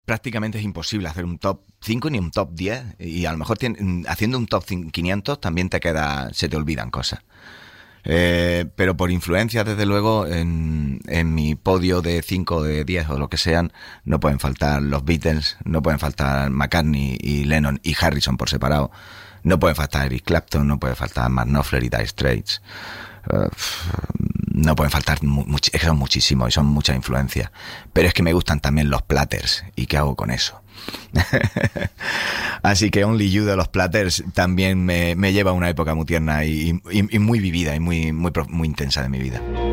prácticamente es imposible hacer un top 5 ni un top 10. Y a lo mejor haciendo un top 500 también se te olvidan cosas. Pero por influencia, desde luego, en mi podio de 5 de 10 o lo que sean, no pueden faltar los Beatles, no pueden faltar McCartney y Lennon y Harrison por separado, no pueden faltar Eric Clapton, no puede faltar Mark Knopfler y Dire Straits. No pueden faltar, es que son muchísimos y son muchas influencias. Pero es que me gustan también los Platters. ¿Y qué hago con eso? Así que Only You de los Platters también me lleva a una época muy tierna y muy vivida y muy intensa de mi vida.